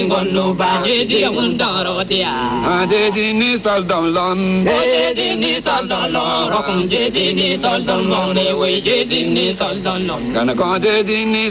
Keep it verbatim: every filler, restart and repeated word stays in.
Goloba, Jedi Mundorodia, Adedi ni Saldon Lon, Jedi ni Saldon Lon, Jedi ni Saldon Lon, Jedi ni Saldon Lon, Ganakon Dedi ni